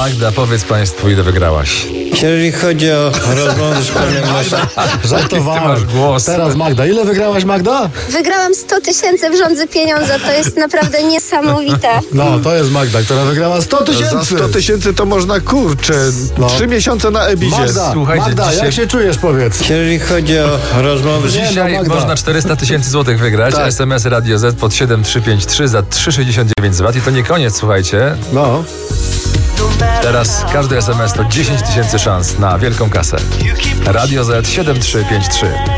Magda, powiedz państwu, ile wygrałaś. Jeżeli chodzi o rozmowę z panem Żartowałem. Głos. Teraz Magda. Ile wygrałaś, Magda? Wygrałam 100 000 w Rządzy Pieniądze, to jest naprawdę niesamowite. No, to jest Magda, która wygrała 100 000. Za 100 000 to można, kurczę, 3 miesiące na Ebizie. Magda, Słuchajcie, Magda, dzisiaj- jak się czujesz, powiedz? Jeżeli chodzi o rozmowę z Dzisiaj Magda. można 400 000 złotych wygrać. Tak. SMS Radio Z pod 7353 za 3,69 zł. I to nie koniec, słuchajcie. No. Teraz każdy SMS to 10 000 szans na wielką kasę. Radio Z 7353.